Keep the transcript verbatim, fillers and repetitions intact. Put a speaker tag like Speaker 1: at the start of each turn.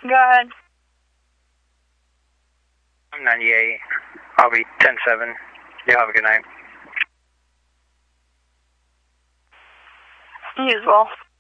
Speaker 1: Go ahead.
Speaker 2: I'm ninety-eight. I'll be ten seven. You have a good night.
Speaker 1: You as well.